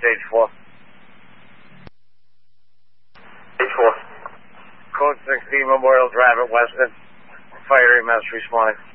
stage 4. Stage 4. Code 16 Memorial Drive at Weston. Fire EMS responding.